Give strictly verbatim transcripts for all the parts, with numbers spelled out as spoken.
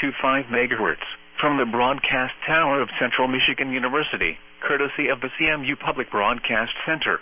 two five megahertz, from the broadcast tower of Central Michigan University, courtesy of the C M U Public Broadcast Center.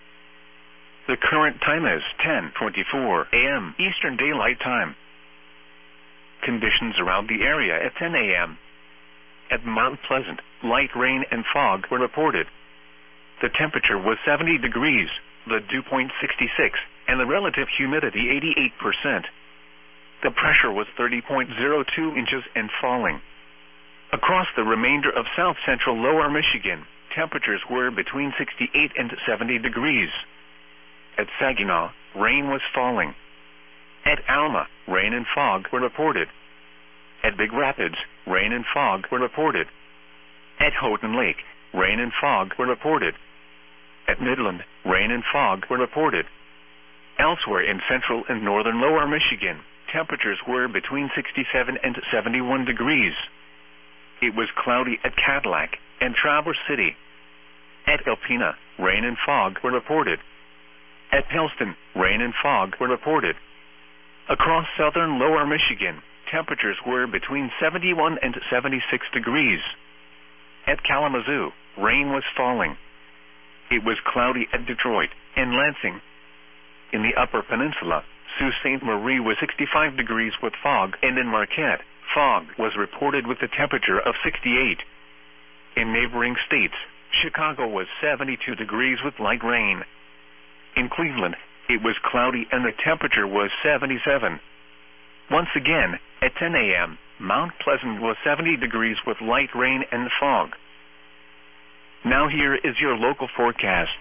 The current time is ten twenty-four a m Eastern Daylight Time. Conditions around the area at ten a m At Mount Pleasant, light rain and fog were reported. The temperature was seventy degrees, the dew point sixty-six, and the relative humidity eighty-eight percent. The pressure was thirty point zero two inches and falling. Across the remainder of south central lower Michigan, temperatures were between sixty-eight and seventy degrees. At Saginaw, rain was falling. At Alma, rain and fog were reported. At Big Rapids, rain and fog were reported. At Houghton Lake, rain and fog were reported. At Midland, rain and fog were reported. Elsewhere in central and northern lower Michigan, temperatures were between sixty-seven and seventy-one degrees. It was cloudy at Cadillac and Traverse City. At Alpena, rain and fog were reported. At Helston, rain and fog were reported. Across southern lower Michigan, temperatures were between seventy-one and seventy-six degrees. At Kalamazoo, rain was falling. It was cloudy at Detroit and Lansing. In the Upper Peninsula, Sault Ste. Marie was sixty-five degrees with fog, and in Marquette, fog was reported with a temperature of sixty-eight. In neighboring states, Chicago was seventy-two degrees with light rain. In Cleveland, it was cloudy and the temperature was seventy-seven. Once again, at ten a m, Mount Pleasant was seventy degrees with light rain and fog. Now here is your local forecast.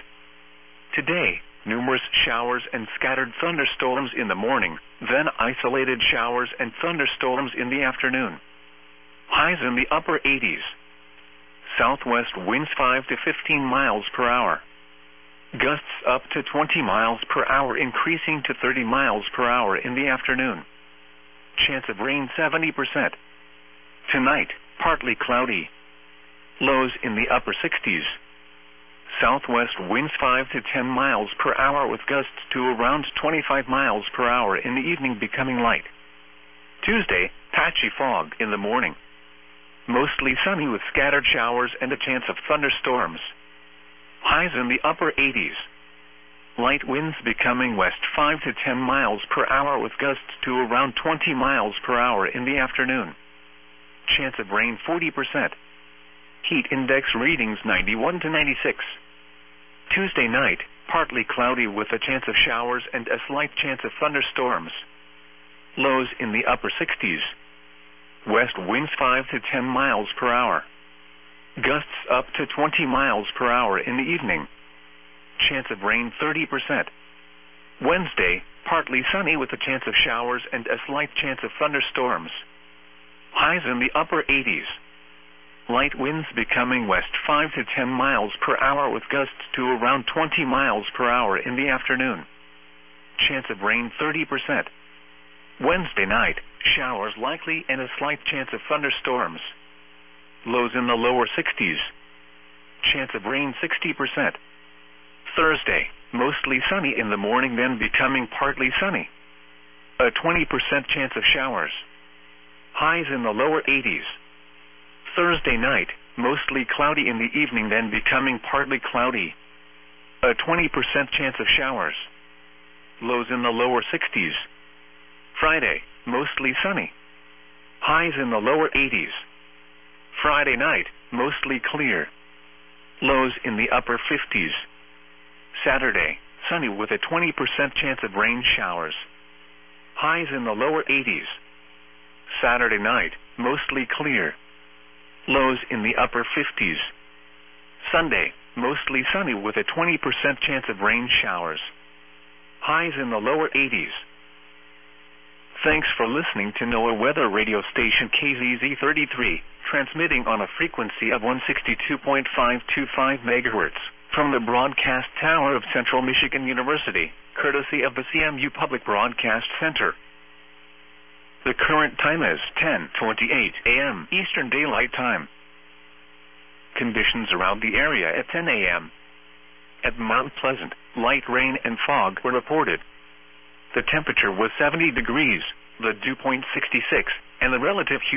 Today, numerous showers and scattered thunderstorms in the morning, then isolated showers and thunderstorms in the afternoon. Highs in the upper eighties. Southwest winds five to fifteen miles per hour. Gusts up to twenty miles per hour, increasing to thirty miles per hour in the afternoon. Chance of rain seventy percent. Tonight, partly cloudy. Lows in the upper sixties. Southwest winds five to ten miles per hour with gusts to around twenty-five miles per hour in the evening, becoming light. Tuesday, patchy fog in the morning. Mostly sunny with scattered showers and a chance of thunderstorms. Highs in the upper eighties. Light winds becoming west five to ten miles per hour with gusts to around twenty miles per hour in the afternoon. Chance of rain forty percent. Heat index readings ninety-one to ninety-six. Tuesday night, partly cloudy with a chance of showers and a slight chance of thunderstorms. Lows in the upper sixties. West winds five to ten miles per hour. Gusts up to twenty miles per hour in the evening. Chance of rain thirty percent. Wednesday, partly sunny with a chance of showers and a slight chance of thunderstorms. Highs in the upper eighties. Light winds becoming west five to ten miles per hour with gusts to around twenty miles per hour in the afternoon. Chance of rain thirty percent. Wednesday night, showers likely and a slight chance of thunderstorms. Lows in the lower sixties. Chance of rain sixty percent. Thursday, mostly sunny in the morning, then becoming partly sunny. A twenty percent chance of showers. Highs in the lower eighties. Thursday night, mostly cloudy in the evening, then becoming partly cloudy. A twenty percent chance of showers. Lows in the lower sixties. Friday, mostly sunny. Highs in the lower eighties. Friday night, mostly clear. Lows in the upper fifties. Saturday, sunny with a twenty percent chance of rain showers. Highs in the lower eighties. Saturday night, mostly clear. Lows in the upper fifties. Sunday, mostly sunny with a twenty percent chance of rain showers. Highs in the lower eighties. Thanks for listening to NOAA Weather Radio Station K Z Z thirty-three, transmitting on a frequency of one sixty-two point five two five megahertz, from the broadcast tower of Central Michigan University, courtesy of the C M U Public Broadcast Center. The current time is ten twenty-eight a m Eastern Daylight Time. Conditions around the area at ten a m At Mount Pleasant, light rain and fog were reported. The temperature was seventy degrees, the dew point sixty-six, and the relative humidity